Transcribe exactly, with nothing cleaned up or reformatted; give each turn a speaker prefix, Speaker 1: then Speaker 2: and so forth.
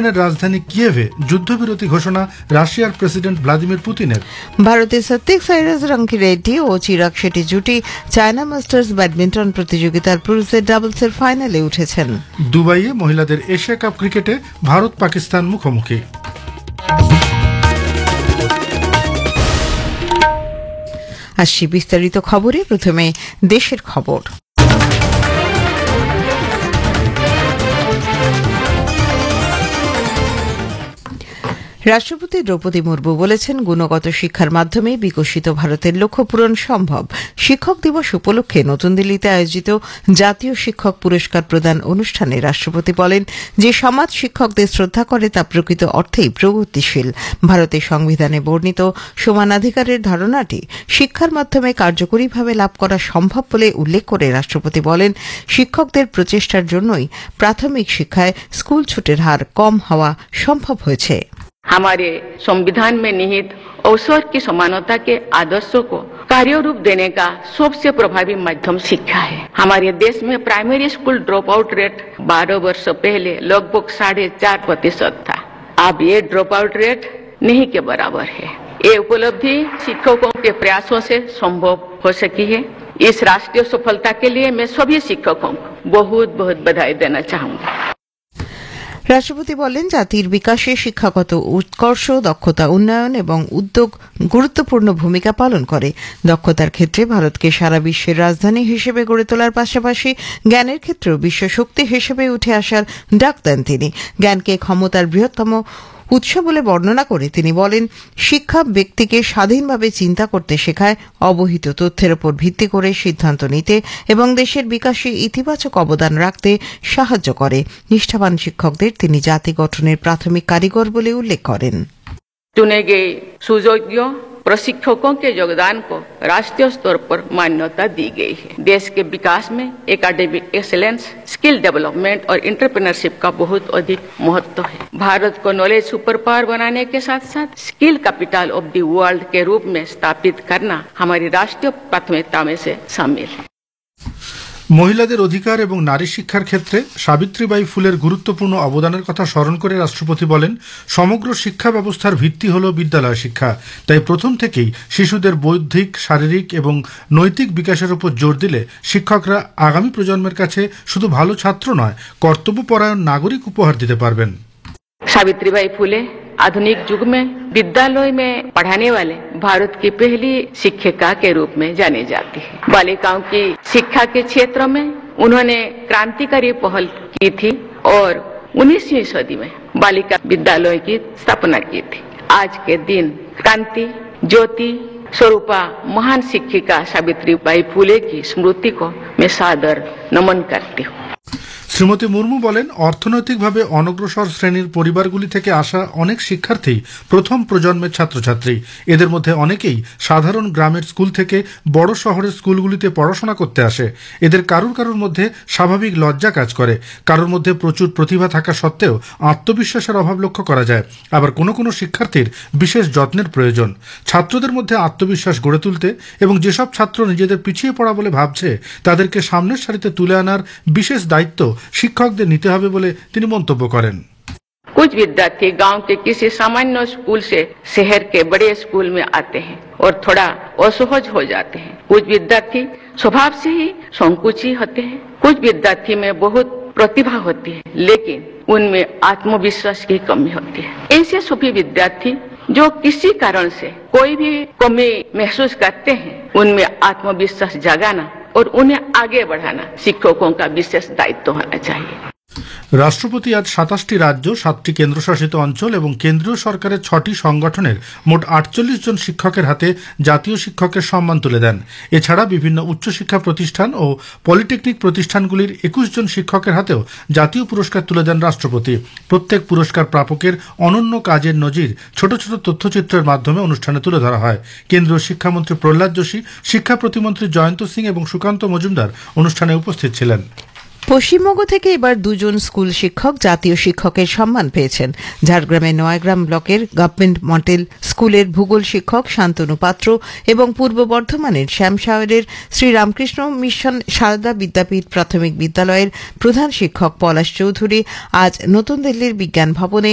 Speaker 1: ইউক্রেনের রাজধানী কিয়েভে যুদ্ধবিরতি ঘোষণা রাশিয়ার প্রেসিডেন্ট ভ্লাদিমির পুতিনের।
Speaker 2: ভারতের সত্যিক সাইরাস রাঙ্কিরেড্ডি ও চিরাগ শেট্টি জুটি চায়না মাস্টার্স ব্যাডমিন্টন প্রতিযোগিতার পুরুষদের ডাবলসের ফাইনালে উঠেছেন।
Speaker 1: দুবাইয়ে মহিলাদের এশিয়া কাপ ক্রিকেটে ভারত পাকিস্তান মুখোমুখি।
Speaker 2: আসছি বিস্তারিত খবরে। প্রথমে দেশের খবর। রাষ্ট্রপতি দ্রৌপদী মুর্মু বলেছেন, গুণগত শিক্ষার মাধ্যমে বিকশিত ভারতের লক্ষ্য পূরণ সম্ভব। শিক্ষক দিবস উপলক্ষে নতুন দিল্লিতে আয়োজিত জাতীয় শিক্ষক পুরস্কার প্রদান অনুষ্ঠানে রাষ্ট্রপতি বলেন যে সমাজ শিক্ষকদের শ্রদ্ধা করে তা প্রকৃত অর্থেই প্রগতিশীল। ভারতের সংবিধানে বর্ণিত সমানাধিকারের ধারণাটি শিক্ষার মাধ্যমে কার্যকরীভাবে লাভ করা সম্ভব বলে উল্লেখ করে রাষ্ট্রপতি বলেন, শিক্ষকদের প্রচেষ্টার জন্যই প্রাথমিক শিক্ষায় স্কুল ছুটের হার কম হওয়া সম্ভব হয়েছে।
Speaker 3: हमारे संविधान में निहित अवसर की समानता के आदर्शों को कार्य रूप देने का सबसे प्रभावी माध्यम शिक्षा है। हमारे देश में primary school drop out rate बारह वर्ष पहले लगभग साढ़े चार प्रतिशत था। अब ये ड्रॉप आउट रेट नहीं के बराबर है। ये उपलब्धि शिक्षकों के प्रयासों से संभव हो सकी है। इस राष्ट्रीय सफलता के लिए मैं सभी शिक्षकों को बहुत बहुत बधाई देना चाहूंगा।
Speaker 2: রাষ্ট্রপতি বলেন, জাতির বিকাশে শিক্ষাগত উৎকর্ষ, দক্ষতা উন্নয়ন এবং উদ্যোগ গুরুত্বপূর্ণ ভূমিকা পালন করে। দক্ষতার ক্ষেত্রে ভারতকে সারা বিশ্বের রাজধানী হিসেবে গড়ে তোলার পাশাপাশি জ্ঞানের ক্ষেত্রেও বিশ্ব শক্তি হিসেবে উঠে আসার ডাক দেন তিনি। জ্ঞানকে ক্ষমতার বৃহত্তম উৎস বলে বর্ণনা করে তিনি বলেন, শিক্ষা ব্যক্তিকে স্বাধীনভাবে চিন্তা করতে শেখায়, অবহিত তথ্যের উপর ভিত্তি করে সিদ্ধান্ত নিতে এবং দেশের বিকাশে ইতিবাচক অবদান রাখতে সাহায্য করে। নিষ্ঠাবান শিক্ষকদের তিনি জাতি গঠনের প্রাথমিক কারিগর বলে উল্লেখ করেন।
Speaker 3: चुने गए सुयोग्य प्रशिक्षकों के योगदान को राष्ट्रीय स्तर पर मान्यता दी गई है। देश के विकास में एकेडमिक एक्सीलेंस, स्किल डेवलपमेंट और एंटरप्रेन्योरशिप का बहुत अधिक महत्व है। भारत को नॉलेज सुपर पावर बनाने के साथ साथ skill capital of the world के रूप में स्थापित करना हमारी राष्ट्रीय प्राथमिकता में से शामिल है।
Speaker 1: মহিলাদের অধিকার এবং নারী শিক্ষার ক্ষেত্রে সাবিত্রীবাই ফুলের গুরুত্বপূর্ণ অবদানের কথা স্মরণ করে রাষ্ট্রপতি বলেন, সমগ্র শিক্ষা ব্যবস্থার ভিত্তি হল বিদ্যালয় শিক্ষা। তাই প্রথম থেকেই শিশুদের বৌদ্ধিক, শারীরিক এবং নৈতিক বিকাশের উপর জোর দিলে শিক্ষকরা আগামী প্রজন্মের কাছে শুধু ভালো ছাত্র নয়, কর্তব্যপরায়ণ নাগরিক উপহার দিতে পারবেন।
Speaker 3: सावित्रीबाई फुले आधुनिक युग में विद्यालय में पढ़ाने वाले भारत की पहली शिक्षिका के रूप में जानी जाती है। बालिकाओं की शिक्षा के क्षेत्र में उन्होंने क्रांतिकारी पहल की थी और उन्नीसवीं सदी में बालिका विद्यालय की स्थापना की थी। आज के दिन क्रांति ज्योति स्वरूपा महान शिक्षिका सावित्रीबाई फुले की स्मृति को मैं सादर नमन करती हूँ।
Speaker 1: শ্রীমতী মুর্মু বলেন, অর্থনৈতিকভাবে অনগ্রসর শ্রেণীর পরিবারগুলি থেকে আসা অনেক শিক্ষার্থী প্রথম প্রজন্মের ছাত্রছাত্রী। এদের মধ্যে অনেকেই সাধারণ গ্রামের স্কুল থেকে বড় শহরের স্কুলগুলিতে পড়াশোনা করতে আসে। এদের কারুর কারুর মধ্যে স্বাভাবিক লজ্জা কাজ করে, কারোর মধ্যে প্রচুর প্রতিভা থাকা সত্ত্বেও আত্মবিশ্বাসের অভাব লক্ষ্য করা যায়। আবার কোনো কোনো শিক্ষার্থীর বিশেষ যত্নের প্রয়োজন। ছাত্রদের মধ্যে আত্মবিশ্বাস গড়ে তুলতে এবং যেসব ছাত্র নিজেদের পিছিয়ে পড়া বলে ভাবছে তাদেরকে সামনের সারিতে তুলে আনার বিশেষ দায়িত্ব শিক্ষকদের নিতে হবে বলে তিনি মন্তব্য করেন।
Speaker 3: कुछ विद्यार्थी गांव के किसी सामान्य स्कूल से शहर के बड़े स्कूल में आते हैं और थोड़ा असहज हो जाते हैं। कुछ विद्यार्थी स्वभाव से ही संकुची होते हैं। कुछ विद्यार्थी में बहुत प्रतिभा होती है लेकिन उनमें आत्मविश्वास की कमी होती है। ऐसे सभी विद्यार्थी जो किसी कारण से कोई भी कमी महसूस करते हैं, उनमें आत्मविश्वास जगाना और उन्हें आगे बढ़ाना शिक्षकों का विशेष दायित्व होना चाहिए।
Speaker 1: রাষ্ট্রপতি আজ সাতাশটি রাজ্য, সাতটি কেন্দ্রশাসিত অঞ্চল এবং কেন্দ্রীয় সরকারের ছটি সংগঠনের মোট আটচল্লিশ জন শিক্ষকের হাতে জাতীয় শিক্ষকের সম্মান তুলে দেন। এছাড়া বিভিন্ন উচ্চশিক্ষা প্রতিষ্ঠান ও পলিটেকনিক প্রতিষ্ঠানগুলির একুশ জন শিক্ষকের হাতেও জাতীয় পুরস্কার তুলে দেন রাষ্ট্রপতি। প্রত্যেক পুরস্কার প্রাপকের অনন্য কাজের নজির ছোট ছোট তথ্যচিত্রের মাধ্যমে অনুষ্ঠানে তুলে ধরা হয়। কেন্দ্রীয় শিক্ষামন্ত্রী প্রহ্লাদ যোশী, শিক্ষা প্রতিমন্ত্রী জয়ন্ত সিং এবং সুকান্ত মজুমদার অনুষ্ঠানে উপস্থিত ছিলেন।
Speaker 2: পশ্চিমবঙ্গ থেকে এবার দুজন স্কুল শিক্ষক জাতীয় শিক্ষকের সম্মান পেয়েছেন। ঝাড়গ্রামের নয়াগ্রাম ব্লকের গভর্নমেন্ট মডেল স্কুলের ভূগোল শিক্ষক শান্তনু পাত্র এবং পূর্ব বর্ধমানের শ্যামশাওয়ারের শ্রীরামকৃষ্ণ মিশন সারদা বিদ্যাপীঠ প্রাথমিক বিদ্যালয়ের প্রধান শিক্ষক পলাশ চৌধুরী আজ নতুন দিল্লির বিজ্ঞান ভবনে